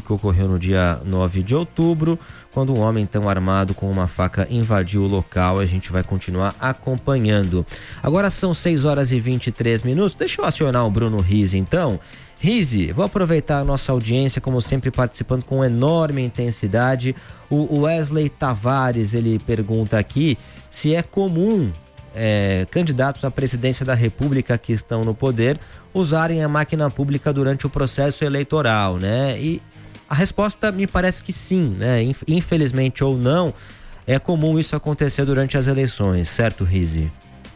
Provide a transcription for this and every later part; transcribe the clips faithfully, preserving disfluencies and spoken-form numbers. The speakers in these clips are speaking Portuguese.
que ocorreu no dia nove de outubro, quando um homem tão armado com uma faca invadiu o local. A gente vai continuar acompanhando. Agora são seis horas e vinte e três minutos. Deixa eu acionar o Bruno Rizzi, então. Rizzi, vou aproveitar a nossa audiência, como sempre, participando com enorme intensidade. O Wesley Tavares, ele pergunta aqui se é comum é, candidatos à presidência da República que estão no poder usarem a máquina pública durante o processo eleitoral, né? E a resposta me parece que sim, né? Infelizmente ou não, é comum isso acontecer durante as eleições, certo, Rizzi?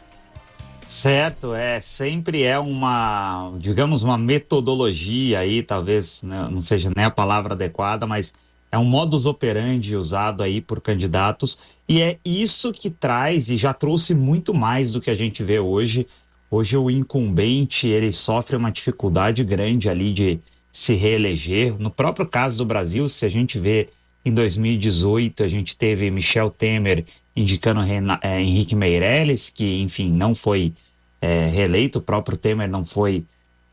Certo, é, sempre é uma, digamos, uma metodologia aí, talvez né, não seja nem a palavra adequada, mas é um modus operandi usado aí por candidatos, e é isso que traz e já trouxe muito mais do que a gente vê hoje. Hoje o incumbente, ele sofre uma dificuldade grande ali de se reeleger. No próprio caso do Brasil, se a gente vê em dois mil e dezoito, a gente teve Michel Temer indicando Renan, é, Henrique Meirelles, que, enfim, não foi é, reeleito. O próprio Temer não foi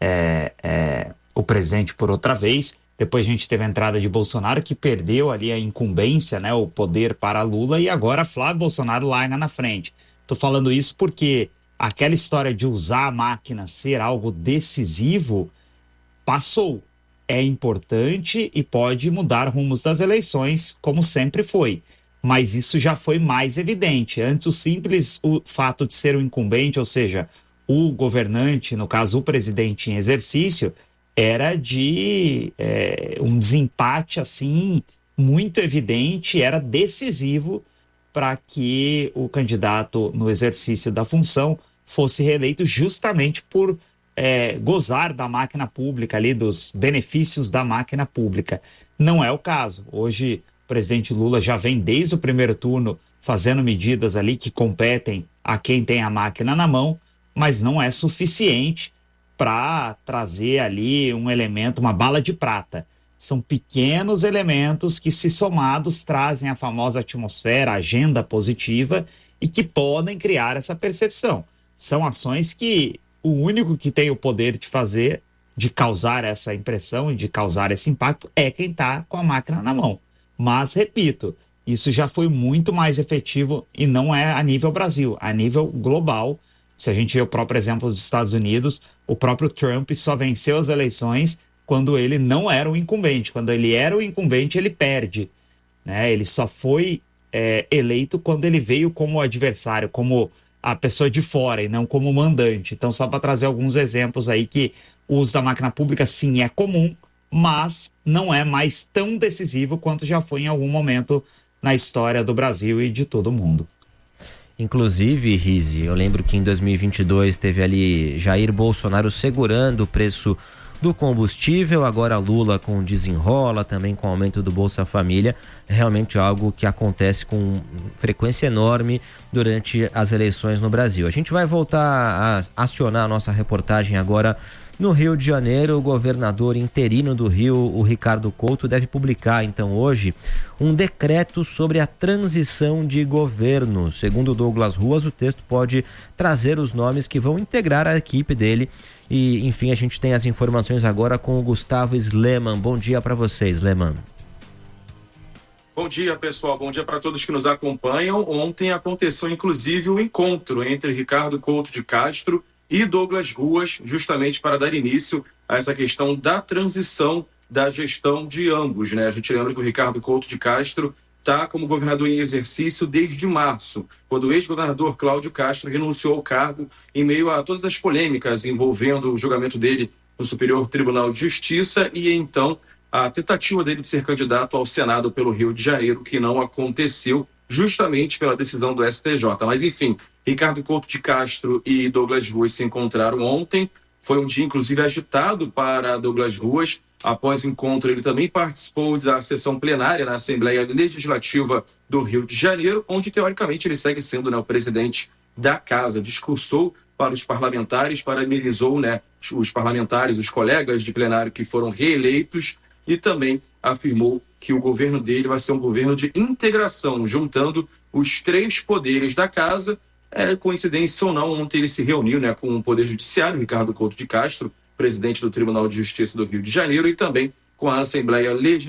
é, é, o presidente por outra vez. Depois a gente teve a entrada de Bolsonaro, que perdeu ali a incumbência, né, o poder para Lula, e agora Flávio Bolsonaro larga na frente. Tô falando isso porque aquela história de usar a máquina ser algo decisivo passou. É importante e pode mudar rumos das eleições, como sempre foi. Mas isso já foi mais evidente. Antes, o simples o fato de ser o incumbente, ou seja, o governante, no caso o presidente em exercício, era de é, um desempate assim muito evidente, era decisivo para que o candidato no exercício da função fosse reeleito, justamente por é, gozar da máquina pública ali, dos benefícios da máquina pública. Não é o caso. Hoje o presidente Lula já vem desde o primeiro turno fazendo medidas ali que competem a quem tem a máquina na mão, mas não é suficiente para trazer ali um elemento, uma bala de prata. São pequenos elementos que, se somados, trazem a famosa atmosfera, a agenda positiva, e que podem criar essa percepção. São ações que o único que tem o poder de fazer, de causar essa impressão e de causar esse impacto, é quem está com a máquina na mão. Mas, repito, isso já foi muito mais efetivo e não é a nível Brasil, a nível global. Se a gente vê o próprio exemplo dos Estados Unidos, o próprio Trump só venceu as eleições quando ele não era o incumbente. Quando ele era o incumbente, ele perde, né? Ele só foi é, eleito quando ele veio como adversário, como a pessoa de fora e não como mandante. Então, só para trazer alguns exemplos aí que o uso da máquina pública, sim, é comum, mas não é mais tão decisivo quanto já foi em algum momento na história do Brasil e de todo o mundo. Inclusive, Rizzi, eu lembro que em dois mil e vinte e dois teve ali Jair Bolsonaro segurando o preço do combustível, agora Lula com desenrola, também com o aumento do Bolsa Família. É realmente algo que acontece com frequência enorme durante as eleições no Brasil. A gente vai voltar a acionar a nossa reportagem agora no Rio de Janeiro. O governador interino do Rio, o Ricardo Couto, deve publicar então hoje um decreto sobre a transição de governo. Segundo Douglas Ruas, o texto pode trazer os nomes que vão integrar a equipe dele. E, enfim, a gente tem as informações agora com o Gustavo Sleman. Bom dia para você, Sleman. Bom dia, pessoal. Bom dia para todos que nos acompanham. Ontem aconteceu, inclusive, o encontro entre Ricardo Couto de Castro e Douglas Ruas, justamente para dar início a essa questão da transição da gestão de ambos, né? A gente lembra que o Ricardo Couto de Castro está como governador em exercício desde março, quando o ex-governador Cláudio Castro renunciou ao cargo em meio a todas as polêmicas envolvendo o julgamento dele no Superior Tribunal de Justiça e, então, a tentativa dele de ser candidato ao Senado pelo Rio de Janeiro, que não aconteceu justamente pela decisão do S T J. Mas, enfim, Ricardo Couto de Castro e Douglas Ruas se encontraram ontem. Foi um dia, inclusive, agitado para Douglas Ruas. Após o encontro, ele também participou da sessão plenária na Assembleia Legislativa do Rio de Janeiro, onde, teoricamente, ele segue sendo, né, o presidente da casa. Discursou para os parlamentares, parabenizou, né, os parlamentares, os colegas de plenário que foram reeleitos e também afirmou que o governo dele vai ser um governo de integração, juntando os três poderes da casa. É, coincidência ou não, ontem ele se reuniu, né, com o Poder Judiciário, Ricardo Couto de Castro, presidente do Tribunal de Justiça do Rio de Janeiro, e também com a Assembleia Legislativa